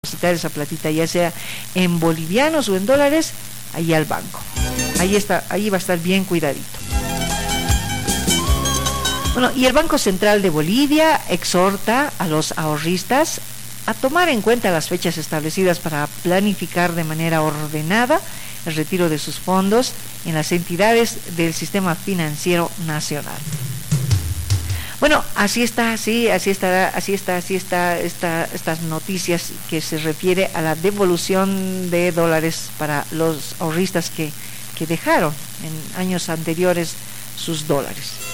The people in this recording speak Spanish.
depositar esa platita, ya sea en bolivianos o en dólares, ahí al banco. Ahí está, ahí va a estar bien cuidadito. Bueno, y el Banco Central de Bolivia exhorta a los ahorristas a tomar en cuenta las fechas establecidas para planificar de manera ordenada el retiro de sus fondos en las entidades del sistema financiero nacional. Bueno, así está estas noticias que se refiere a la devolución de dólares para los ahorristas que dejaron en años anteriores sus dólares.